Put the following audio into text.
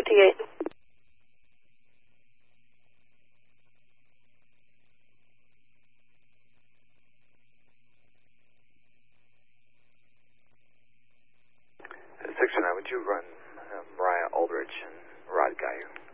investigate. Section 9, would you run Mariah Aldrich and Rod Geyer?